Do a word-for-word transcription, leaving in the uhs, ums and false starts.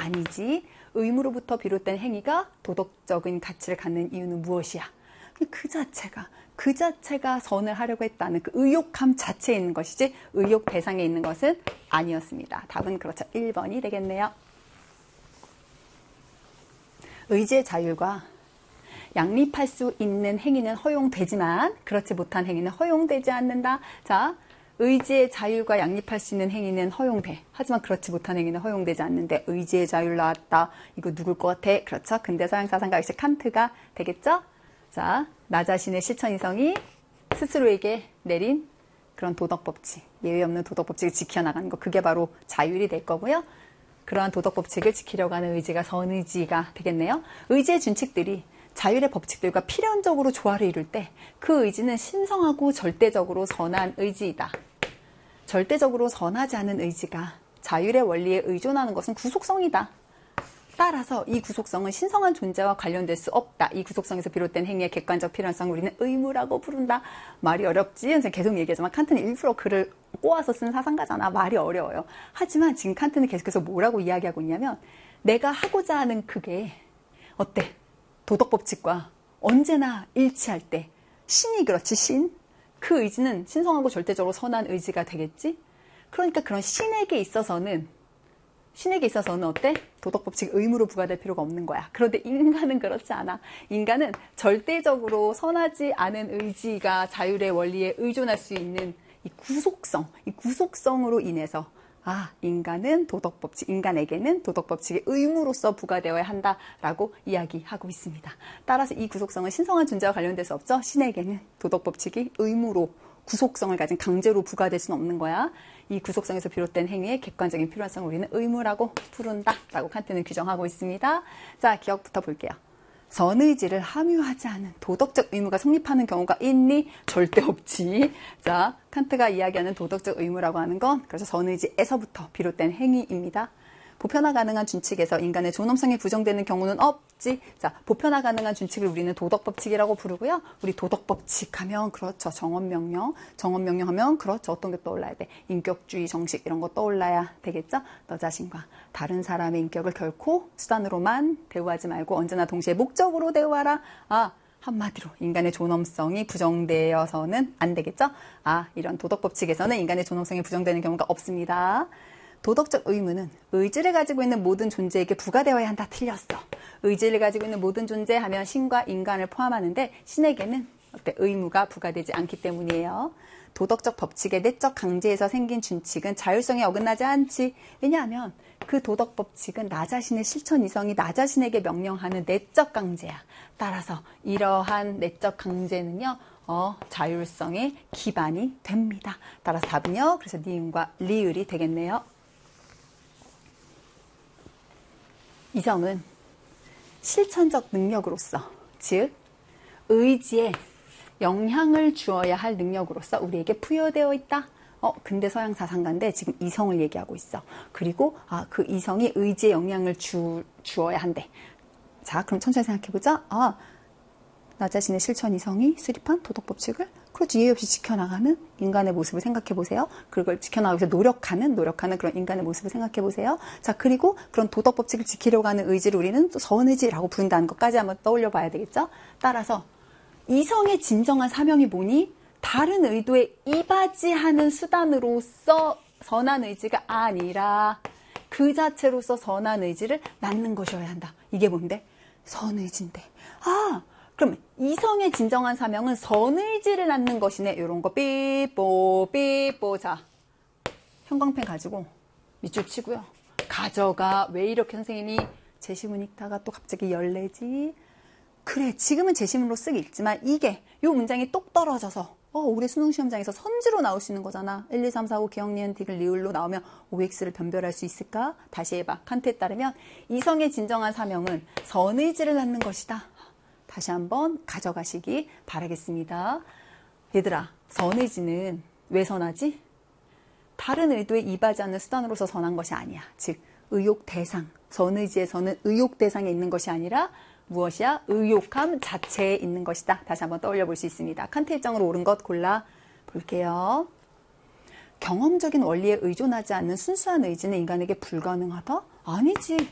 아니지. 의무로부터 비롯된 행위가 도덕적인 가치를 갖는 이유는 무엇이야? 그 자체가 그 자체가 선을 하려고 했다는 그 의욕함 자체에 있는 것이지 의욕 대상에 있는 것은 아니었습니다. 답은 그렇죠. 일 번이 되겠네요. 의지의 자율과 양립할 수 있는 행위는 허용되지만 그렇지 못한 행위는 허용되지 않는다. 자, 의지의 자율과 양립할 수 있는 행위는 허용돼. 하지만 그렇지 못한 행위는 허용되지 않는데 의지의 자율 나왔다. 이거 누굴 것 같아? 그렇죠. 근대 서양 사상가이시 칸트가 되겠죠? 자, 나 자신의 실천 이성이 스스로에게 내린 그런 도덕 법칙, 예외 없는 도덕 법칙을 지켜나가는 거, 그게 바로 자율이 될 거고요. 그러한 도덕 법칙을 지키려고 하는 의지가 선의지가 되겠네요. 의지의 준칙들이 자율의 법칙들과 필연적으로 조화를 이룰 때 그 의지는 신성하고 절대적으로 선한 의지이다. 절대적으로 선하지 않은 의지가 자율의 원리에 의존하는 것은 구속성이다. 따라서 이 구속성은 신성한 존재와 관련될 수 없다. 이 구속성에서 비롯된 행위의 객관적 필연성을 우리는 의무라고 부른다. 말이 어렵지? 선생님 계속 얘기하지만 칸트는 일부러 글을 꼬아서 쓴 사상가잖아. 말이 어려워요. 하지만 지금 칸트는 계속해서 뭐라고 이야기하고 있냐면 내가 하고자 하는 그게 어때? 도덕법칙과 언제나 일치할 때 신이 그렇지, 신? 그 의지는 신성하고 절대적으로 선한 의지가 되겠지? 그러니까 그런 신에게 있어서는 신에게 있어서는 어때? 도덕법칙 의무로 부과될 필요가 없는 거야. 그런데 인간은 그렇지 않아. 인간은 절대적으로 선하지 않은 의지가 자율의 원리에 의존할 수 있는 이 구속성, 이 구속성으로 인해서 아, 인간은 도덕법칙, 인간에게는 도덕법칙의 의무로서 부과되어야 한다라고 이야기하고 있습니다. 따라서 이 구속성은 신성한 존재와 관련될 수 없죠. 신에게는 도덕법칙이 의무로 구속성을 가진 강제로 부과될 수는 없는 거야. 이 구속성에서 비롯된 행위의 객관적인 필요성을 우리는 의무라고 부른다라고 칸트는 규정하고 있습니다. 자, 기억부터 볼게요. 선의지를 함유하지 않은 도덕적 의무가 성립하는 경우가 있니? 절대 없지. 자, 칸트가 이야기하는 도덕적 의무라고 하는 건 그래서 선의지에서부터 비롯된 행위입니다. 보편화 가능한 준칙에서 인간의 존엄성이 부정되는 경우는 없지. 자, 보편화 가능한 준칙을 우리는 도덕법칙이라고 부르고요. 우리 도덕법칙 하면 그렇죠. 정언명령. 정언명령 하면 그렇죠. 어떤 게 떠올라야 돼? 인격주의 정식 이런 거 떠올라야 되겠죠? 너 자신과 다른 사람의 인격을 결코 수단으로만 대우하지 말고 언제나 동시에 목적으로 대우하라. 아, 한마디로 인간의 존엄성이 부정되어서는 안 되겠죠? 아, 이런 도덕법칙에서는 인간의 존엄성이 부정되는 경우가 없습니다. 도덕적 의무는 의지를 가지고 있는 모든 존재에게 부과되어야 한다. 틀렸어. 의지를 가지고 있는 모든 존재 하면 신과 인간을 포함하는데 신에게는 어때? 의무가 부과되지 않기 때문이에요. 도덕적 법칙의 내적 강제에서 생긴 준칙은 자율성에 어긋나지 않지. 왜냐하면 그 도덕 법칙은 나 자신의 실천 이성이 나 자신에게 명령하는 내적 강제야. 따라서 이러한 내적 강제는요. 어, 자율성의 기반이 됩니다. 따라서 답은요. 그래서 니은과 리을이 되겠네요. 이성은 실천적 능력으로서, 즉 의지에 영향을 주어야 할 능력으로서 우리에게 부여되어 있다. 어, 근대 서양 사상가인데 지금 이성을 얘기하고 있어. 그리고 아, 그 이성이 의지에 영향을 주, 주어야 한대. 자, 그럼 천천히 생각해보자. 아, 나 자신의 실천 이성이 수립한 도덕법칙을 그렇지 예의 없이 지켜나가는 인간의 모습을 생각해보세요. 그걸 지켜나가기 위해서 노력하는 노력하는 그런 인간의 모습을 생각해보세요. 자, 그리고 그런 도덕법칙을 지키려고 하는 의지를 우리는 또 선의지라고 부른다는 것까지 한번 떠올려 봐야 되겠죠. 따라서 이성의 진정한 사명이 뭐니? 다른 의도에 이바지하는 수단으로서 선한 의지가 아니라 그 자체로서 선한 의지를 낳는 것이어야 한다. 이게 뭔데? 선의지인데. 아, 그럼 이성의 진정한 사명은 선의지를 낳는 것이네. 이런 거 삐뽀 삐뽀. 자, 형광펜 가지고 밑줄 치고요. 가져가. 왜 이렇게 선생님이 제시문 읽다가 또 갑자기 열내지? 그래, 지금은 제시문으로 쓰기 읽지만 이게 이 문장이 똑 떨어져서 어, 올해 수능시험장에서 선지로 나올 수 있는 거잖아. 일, 이, 삼, 사, 오 기억, 니은, 디귿, 리을로 나오면 오엑스를 변별할 수 있을까? 다시 해봐. 칸트에 따르면 이성의 진정한 사명은 선의지를 낳는 것이다. 다시 한번 가져가시기 바라겠습니다. 얘들아, 선의지는 왜 선하지? 다른 의도에 이바지 않는 수단으로서 선한 것이 아니야. 즉, 의욕 대상, 선의지에서는 의욕 대상에 있는 것이 아니라 무엇이야? 의욕함 자체에 있는 것이다. 다시 한번 떠올려 볼 수 있습니다. 칸트 입장으로 옳은 것 골라 볼게요. 경험적인 원리에 의존하지 않는 순수한 의지는 인간에게 불가능하다? 아니지.